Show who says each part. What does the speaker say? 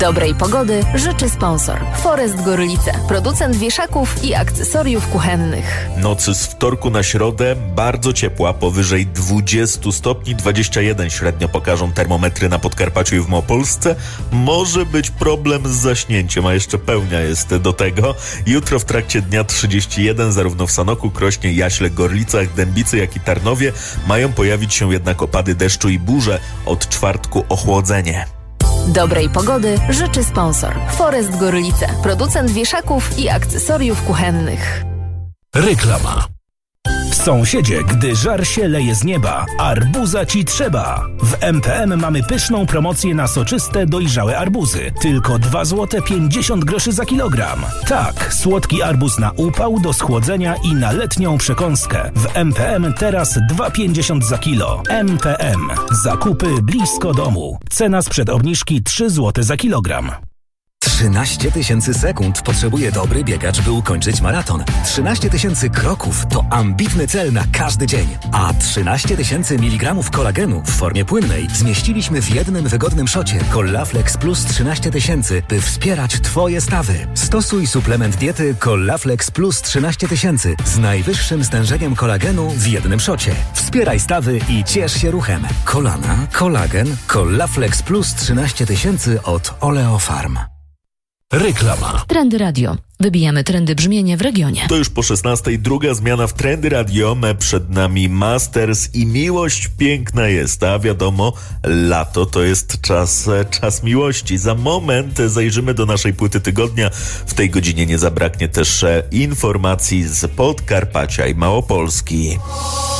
Speaker 1: Dobrej pogody życzy sponsor Forest Gorlice, producent wieszaków i akcesoriów kuchennych.
Speaker 2: Nocy z wtorku na środę bardzo ciepła, powyżej 20 stopni, 21 średnio pokażą termometry na Podkarpaciu i w Małopolsce. Może być problem z zaśnięciem, a jeszcze pełnia jest do tego. Jutro w trakcie dnia 31, zarówno w Sanoku, Krośnie, Jaśle, Gorlicach, Dębicy, jak i Tarnowie mają pojawić się jednak opady deszczu i burze. Od czwartku ochłodzenie.
Speaker 1: Dobrej pogody życzy sponsor Forest Gorlice, producent wieszaków i akcesoriów kuchennych.
Speaker 3: Reklama. Sąsiedzie, gdy żar się leje z nieba, arbuza ci trzeba. W MPM mamy pyszną promocję na soczyste, dojrzałe arbuzy. Tylko 2,50 zł za kilogram. Tak, słodki arbuz na upał, do schłodzenia i na letnią przekąskę. W MPM teraz 2,50 za kilo. MPM. Zakupy blisko domu. Cena sprzed obniżki 3 zł za kilogram.
Speaker 4: 13 000 sekund potrzebuje dobry biegacz, by ukończyć maraton. 13 000 kroków to ambitny cel na każdy dzień. A 13 000 mg kolagenu w formie płynnej zmieściliśmy w jednym wygodnym szocie Collaflex Plus 13 000, by wspierać Twoje stawy. Stosuj suplement diety Collaflex Plus 13 000 z najwyższym stężeniem kolagenu w jednym szocie. Wspieraj stawy i ciesz się ruchem. Kolana, kolagen, Collaflex Plus 13 000 od Oleofarm.
Speaker 3: Reklama.
Speaker 5: Trendy Radio. Wybijamy trendy brzmienia w regionie.
Speaker 2: To już po 16:00 druga zmiana w Trendy Radio. Przed nami Masters i miłość piękna jest. A wiadomo, lato to jest czas miłości. Za moment zajrzymy do naszej płyty tygodnia. W tej godzinie nie zabraknie też informacji z Podkarpacia i Małopolski.